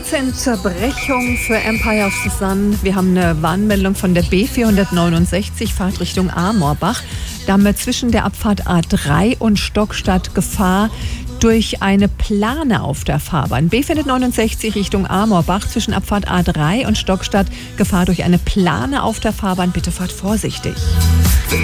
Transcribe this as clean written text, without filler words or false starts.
Unterbrechung für Empire of the Sun. Wir haben eine Warnmeldung von der B469, Fahrtrichtung Amorbach. Da haben wir zwischen der Abfahrt A3 und Stockstadt Gefahr durch eine Plane auf der Fahrbahn. B469 Richtung Amorbach, zwischen Abfahrt A3 und Stockstadt Gefahr durch eine Plane auf der Fahrbahn. Bitte fahrt vorsichtig.